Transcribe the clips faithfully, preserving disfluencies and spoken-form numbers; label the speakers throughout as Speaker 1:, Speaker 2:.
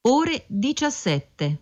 Speaker 1: ore diciassette.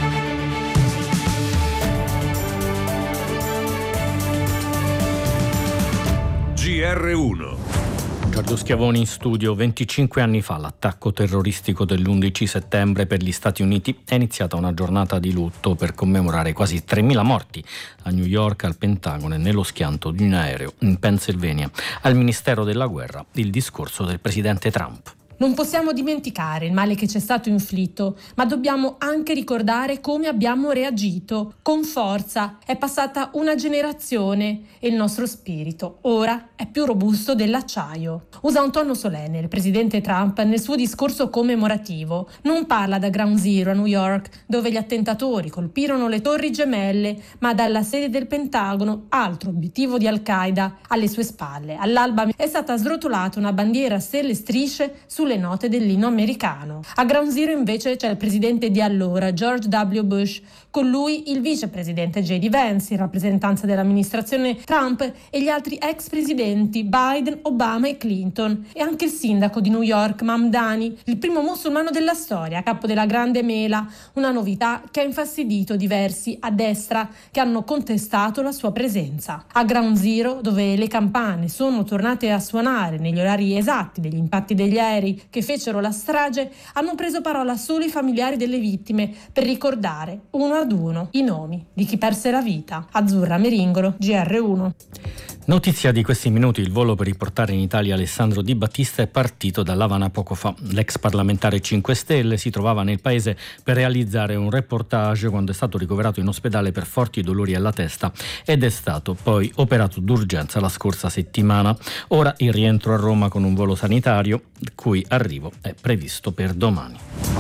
Speaker 2: G R uno.
Speaker 3: Giorgio Schiavoni in studio. venticinque anni fa l'attacco terroristico dell'undici settembre per gli Stati Uniti è iniziata una giornata di lutto per commemorare quasi tremila morti a New York, al Pentagono e nello schianto di un aereo in Pennsylvania. Al Ministero della Guerra il discorso del presidente Trump.
Speaker 4: Non possiamo dimenticare il male che ci è stato inflitto, ma dobbiamo anche ricordare come abbiamo reagito. Con forza. È passata una generazione e il nostro spirito ora è più robusto dell'acciaio. Usa un tono solenne il presidente Trump nel suo discorso commemorativo. Non parla da Ground Zero a New York, dove gli attentatori colpirono le torri gemelle, ma dalla sede del Pentagono, altro obiettivo di Al-Qaeda, alle sue spalle. All'alba è stata srotolata una bandiera a stelle e strisce sulle note dell'inno americano. A Ground Zero invece c'è il presidente di allora, George W. Bush, con lui il vicepresidente J D Vance, in rappresentanza dell'amministrazione Trump, e gli altri ex presidenti Biden, Obama e Clinton, e anche il sindaco di New York, Mamdani, il primo musulmano della storia, capo della Grande Mela, una novità che ha infastidito diversi a destra che hanno contestato la sua presenza. A Ground Zero, dove le campane sono tornate a suonare negli orari esatti degli impatti degli aerei che fecero la strage, hanno preso parola solo i familiari delle vittime per ricordare uno ad uno i nomi di chi perse la vita. Azzurra Meringolo, G R uno.
Speaker 3: Notizia di questi minuti: il volo per riportare in Italia Alessandro Di Battista è partito dall'Havana poco fa. L'ex parlamentare cinque Stelle si trovava nel paese per realizzare un reportage quando è stato ricoverato in ospedale per forti dolori alla testa ed è stato poi operato d'urgenza la scorsa settimana. Ora il rientro a Roma con un volo sanitario, il cui arrivo è previsto per domani.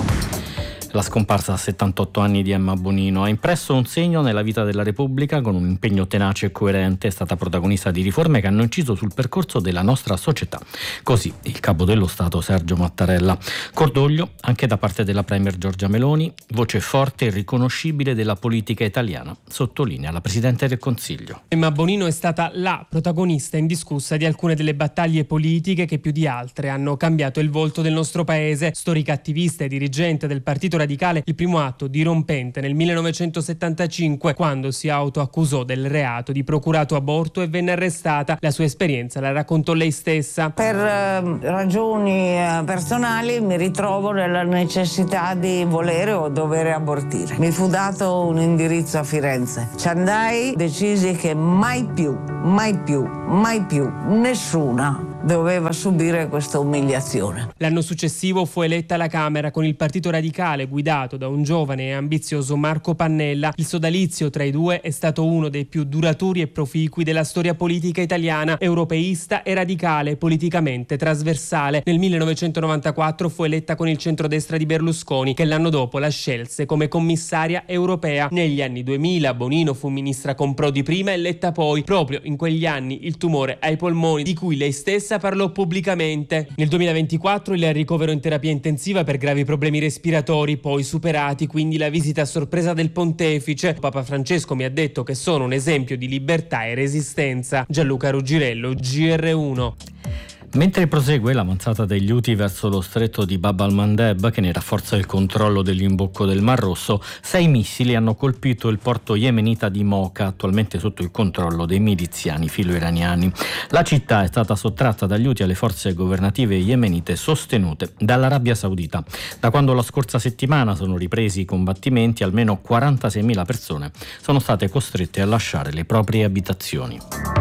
Speaker 3: La scomparsa a settantotto anni di Emma Bonino ha impresso un segno nella vita della Repubblica. Con un impegno tenace e coerente è stata protagonista di riforme che hanno inciso sul percorso della nostra società. Così il capo dello Stato Sergio Mattarella. Cordoglio anche da parte della premier Giorgia Meloni, voce forte e riconoscibile della politica italiana, sottolinea la Presidente del Consiglio.
Speaker 5: Emma Bonino è stata la protagonista indiscussa di alcune delle battaglie politiche che più di altre hanno cambiato il volto del nostro paese. Storica attivista e dirigente del Partito Radicale, il primo atto dirompente nel millenovecentosettantacinque, quando si autoaccusò del reato di procurato aborto e venne arrestata. La sua esperienza la raccontò lei stessa.
Speaker 6: Per eh, ragioni eh, personali mi ritrovo nella necessità di volere o dovere abortire. Mi fu dato un indirizzo a Firenze. Ci andai, decisi che mai più, mai più, mai più nessuna doveva subire questa umiliazione.
Speaker 5: L'anno successivo fu eletta alla Camera con il Partito Radicale guidato da un giovane e ambizioso Marco Pannella. Il sodalizio tra i due è stato uno dei più duraturi e proficui della storia politica italiana, europeista e radicale, politicamente trasversale. Nel millenovecentonovantaquattro fu eletta con il centrodestra di Berlusconi, che l'anno dopo la scelse come commissaria europea. Negli anni duemila Bonino fu ministra con Prodi prima e Letta poi. Proprio in quegli anni il tumore ai polmoni, di cui lei stessa parlò pubblicamente. Nel duemilaventiquattro il ricovero in terapia intensiva per gravi problemi respiratori, poi superati, quindi la visita a sorpresa del pontefice. Papa Francesco mi ha detto che sono un esempio di libertà e resistenza. Gianluca Ruggirello, G R uno.
Speaker 3: Mentre prosegue l'avanzata degli Houthi verso lo stretto di Bab al-Mandeb, che ne rafforza il controllo dell'imbocco del Mar Rosso, sei missili hanno colpito il porto yemenita di Mocha, attualmente sotto il controllo dei miliziani filo-iraniani. La città è stata sottratta dagli Houthi alle forze governative yemenite sostenute dall'Arabia Saudita. Da quando la scorsa settimana sono ripresi i combattimenti, almeno quarantaseimila persone sono state costrette a lasciare le proprie abitazioni.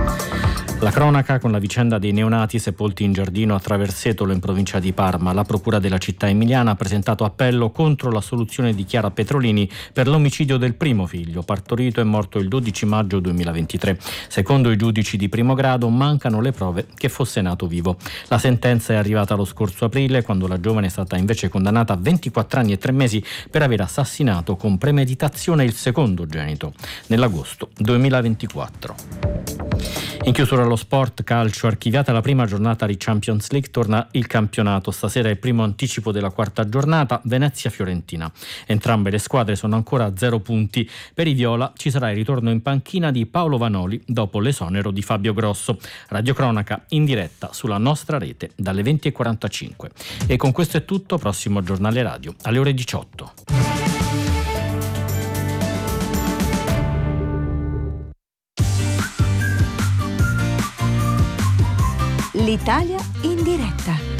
Speaker 3: La cronaca con la vicenda dei neonati sepolti in giardino a Traversetolo in provincia di Parma. La procura della città emiliana ha presentato appello contro la soluzione di Chiara Petrolini per l'omicidio del primo figlio, partorito e morto il dodici maggio duemilaventitré. Secondo i giudici di primo grado mancano le prove che fosse nato vivo. La sentenza è arrivata lo scorso aprile, quando la giovane è stata invece condannata a ventiquattro anni e tre mesi per aver assassinato con premeditazione il secondogenito nell'agosto duemilaventiquattro. In chiusura allo sport calcio, archiviata la prima giornata di Champions League, torna il campionato. Stasera è il primo anticipo della quarta giornata, Venezia-Fiorentina. Entrambe le squadre sono ancora a zero punti. Per i viola ci sarà il ritorno in panchina di Paolo Vanoli dopo l'esonero di Fabio Grosso. Radiocronaca in diretta sulla nostra rete dalle venti e quarantacinque. E con questo è tutto, prossimo giornale radio alle ore diciotto.
Speaker 7: L'Italia in diretta.